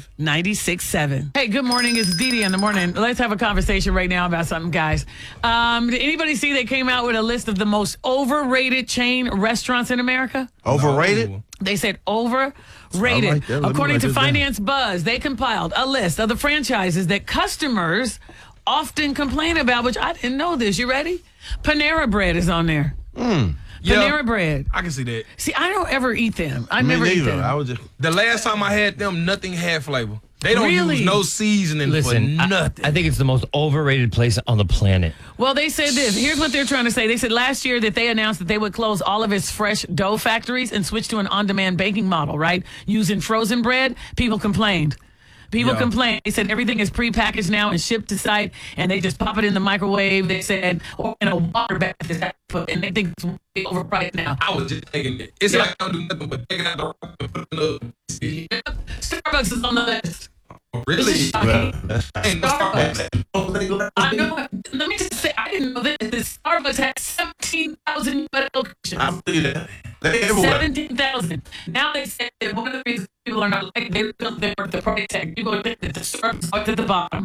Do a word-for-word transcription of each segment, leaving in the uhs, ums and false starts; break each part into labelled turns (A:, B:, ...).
A: Live ninety-six seven. Hey, good morning. It's Dee Dee in the morning. Let's have a conversation right now about something, guys. Um, did anybody see they came out with a list of the most overrated chain restaurants in America?
B: Overrated?
C: No.
A: They said overrated.
B: like that. Let me
A: According
B: write
A: to
B: this down.
A: Finance Buzz, they compiled a list of the franchises that customers often complain about, which I didn't know this. You ready? Panera Bread is on there.
B: Mm.
C: Yeah.
A: Panera Bread.
C: I can see that.
A: See, I don't ever eat them. I
B: Me
A: never eat
B: neither.
A: them.
B: I was just.
C: The last time I had them, nothing had flavor. They don't
A: Really?
C: use no seasoning
D: Listen,
C: for
D: I,
C: nothing.
D: I think it's the most overrated place on the planet.
A: Well, they said this. Here's what they're trying to say. They said last year that they announced that they would close all of its fresh dough factories and switch to an on-demand baking model, right? Using frozen bread. People complained. People
C: Yeah.
A: complained. They said everything is prepackaged now and shipped to site, and they just pop it in the microwave. They said, or in a water bath, and they think it's way overpriced now.
C: I was just thinking that. It's
A: Yeah.
C: like I don't do nothing but take it out the room and put it in the
A: Yep. Starbucks is on the list.
C: Really?
A: Well,
C: Ain't no Starbucks.
A: I know. Let me just say, I didn't know this. This Starbucks has seventeen thousand U S locations.
B: I believe that. They everywhere.
A: seventeen thousand. Now they said that one of the reasons people are not like they built their the price tag. You go to the Starbucks are at the bottom.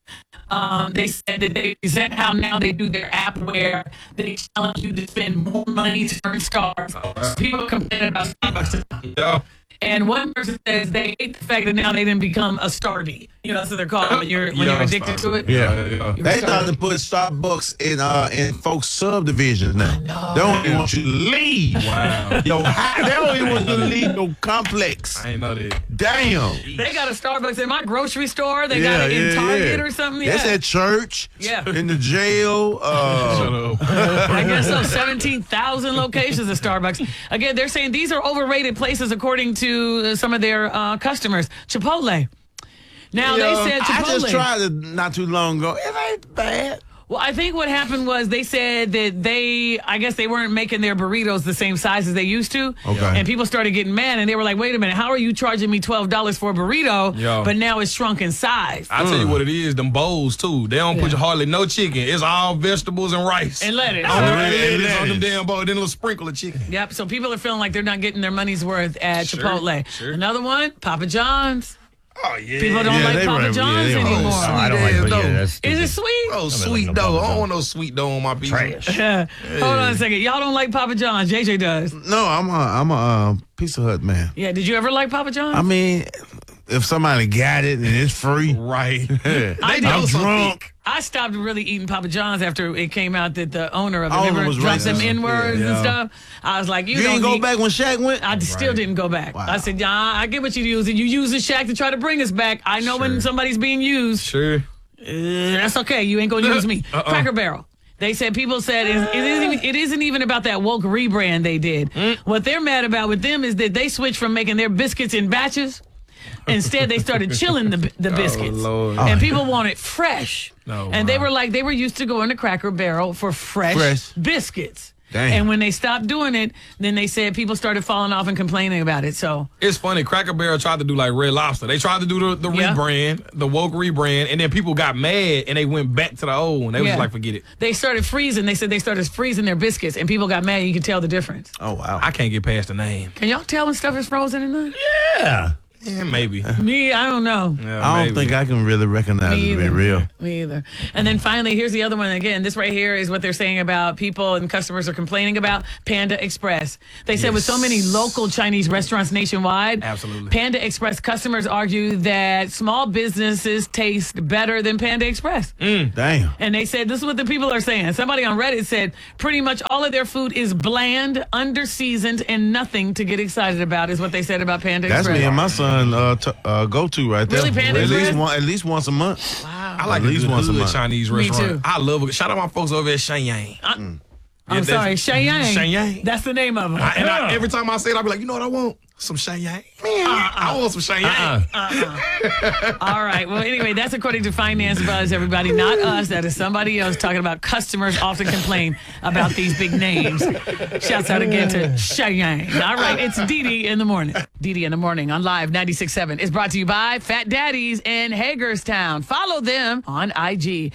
A: Um, they said that they present how now they do their app where they challenge you to spend more money to earn stars. So people complain about Starbucks.
C: Yeah.
A: And one person says they hate the fact that now they didn't become a Stardy. You know, that's what they're called when you're when
C: Yeah,
A: you're addicted to it.
B: Yeah.
C: yeah.
A: You're
B: They
A: a
B: thought
A: Stardy.
B: to put Starbucks in uh in folks subdivisions now. They don't even want you to leave.
C: Wow.
B: Yo, how, they don't even want you to leave no complex.
C: I ain't know that.
B: Damn.
A: They got a Starbucks in my grocery store. They
B: Yeah,
A: got it in
B: yeah,
A: Target
B: yeah.
A: or something. Yeah.
B: That's at church.
A: Yeah.
B: In the jail. Uh,
C: Shut up.
A: I guess so. seventeen thousand locations of Starbucks. Again, they're saying these are overrated places according to uh, some of their uh, customers. Chipotle. Now,
B: Yo,
A: they said Chipotle.
B: I just tried it not too long ago. It ain't bad.
A: Well, I think what happened was they said that they, I guess they weren't making their burritos the same size as they used to.
B: Okay.
A: And people started getting mad and they were like, wait a minute, how are you charging me twelve dollars for a burrito,
C: Yo.
A: but now it's shrunk in size?
C: I tell you what it is, them bowls too. They don't put
A: Yeah.
C: hardly no chicken. It's all vegetables and rice.
A: And lettuce.
C: On the
B: And
C: lettuce,
B: lettuce.
C: on them damn bowl, then a little sprinkle of chicken.
A: Yep, so people are feeling like they're not getting their money's worth at
C: Sure,
A: Chipotle.
C: sure.
A: Another one, Papa John's.
C: Oh yeah.
A: People don't
B: Yeah,
A: like
B: they
A: Papa
B: right.
A: John's
B: Yeah, they
A: anymore.
B: right.
D: Oh, I don't like
C: ass
D: it.
C: dough.
D: Yeah, that's
A: Is it
D: stupid.
A: sweet?
C: Oh,
D: like
C: sweet
D: no
C: dough.
D: Papa
C: I don't
D: John's.
C: want no sweet dough on my pizza.
D: Trash.
A: Yeah. Hold on a second. Y'all don't like Papa John's. J J does.
B: No, I'm a I'm a uh, Pizza Hut man.
A: Yeah, did you ever like Papa John's?
B: I mean, if somebody got it and it's free,
C: Right.
B: yeah.
A: I
B: I'm
A: did.
B: drunk.
A: I stopped really eating Papa John's after it came out that the owner of it
B: Owner
A: remember,
B: was
A: dropped them
B: racist.
A: N-words
C: Yeah.
A: and stuff. I was like, you,
B: You
A: don't
B: didn't go
A: need-
B: back when Shaq went?
A: I still didn't go back.
B: Wow.
A: I said, yeah, I get what you're using. You use the Shaq to try to bring us back. I know when
C: Sure.
A: somebody's being used.
C: Sure.
A: Uh, that's okay. You ain't gonna use me.
C: Uh-uh.
A: Cracker Barrel. They said people said it, it, isn't even, it isn't even about that woke rebrand they did.
C: Mm.
A: What they're mad about with them is that they switched from making their biscuits in batches. Instead, they started chilling the the biscuits,
C: Lord.
A: and people want it fresh.
C: Oh,
A: and they
C: wow.
A: were like, they were used to going to Cracker Barrel for fresh,
B: Fresh.
A: biscuits.
B: Damn.
A: And when they stopped doing it, then they said people started falling off and complaining about it. So
C: It's funny. Cracker Barrel tried to do like Red Lobster. They tried to do the, the
A: Yeah.
C: rebrand, the woke rebrand, and then people got mad and they went back to the old one. They was
A: Yeah.
C: just like, forget it.
A: they started freezing. They said they started freezing their biscuits, and people got mad. You could tell the difference.
B: Oh, wow.
C: I can't get past the name.
A: Can y'all tell when stuff is frozen and not?
D: Yeah.
C: Yeah, maybe.
A: Me, I don't know.
C: Yeah,
B: I don't
C: maybe.
B: think I can really recognize
A: Me
B: it to be
A: either.
B: real.
A: Me either. And then finally, here's the other one. Again, this right here is what they're saying about people and customers are complaining about Panda Express. They said with so many local Chinese restaurants nationwide,
C: Absolutely.
A: Panda Express customers argue that small businesses taste better than Panda Express.
B: Damn.
A: And they said, this is what the people are saying. Somebody on Reddit said pretty much all of their food is bland, under-seasoned, and nothing to get excited about is what they said about Panda
B: That's
A: Express.
B: me and my son uh, t- uh, go to right there.
A: Really, Panda
B: at least
A: Express?
B: one, at least once a month.
A: Wow.
C: I like
B: At least
C: a good
B: once a
C: hood
B: month.
C: Chinese
A: Me
C: restaurant.
A: too.
C: I love it. Shout out my folks over at Shenyang.
A: I'm
C: Yeah,
A: sorry,
C: that's-
A: Shenyang.
C: Shenyang.
A: That's the name of it.
C: I, and I, every time I say it, I'll be like, you know what I want? Some Shenyang. Man, I want some Shenyang.
D: Uh-uh.
A: All right. Well, anyway, that's according to Finance Buzz, everybody. Not us. That is somebody else talking about customers often complain about these big names. Shouts out again to Cheyenne. All right. It's Dee Dee in the morning. Dee Dee in the morning on Live ninety-six point seven is brought to you by Fat Daddies in Hagerstown. Follow them on I G.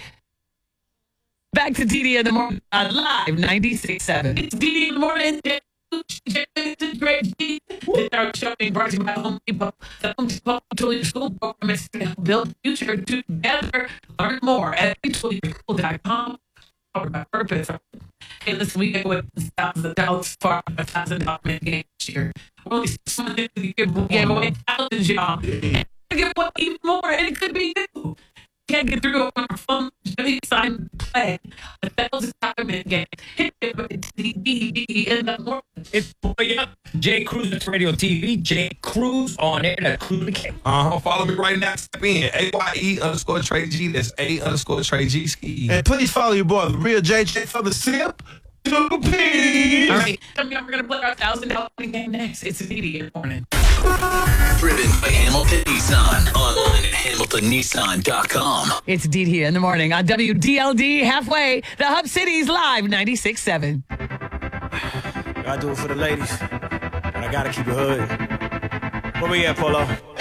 A: Back to Dee Dee in the morning on Live ninety-six point seven. It's Dee Dee in the morning. Great. This our show being brought to you by Home Depot. The Home Depot Tool Your School program is to help build the future together. Learn more at tool your school dot com. Powered by Purpose. Hey, listen, we get what thousands of dollars for a thousand dollar game this year. We're only six months into the year, we gave away thousands, y'all. And we get what even more, and it could be you. Can't get through on our phone. Really sign play a thousand tournament game. Hit it with the D V D in the morning.
D: It's Boy Up, Jay Cruz, it's Radio T V, Jay Cruz on air, that's Cruz the King.
C: Uh-huh. Follow me right now. Step in. A Y E underscore Trey G. That's A underscore Trey G. Ski.
B: And please follow your boy, the real J J, for the sip to the peas.
A: All right, we're going to play our thousand dollar game next. It's D D in the morning.
E: Driven by Hamilton Nissan. Online at hamilton nissan dot com.
A: It's D D in the morning on W D L D Halfway, the Hub City's Live ninety-six seven.
F: I do it for the ladies, and I gotta keep it hood. Where we at, Polo?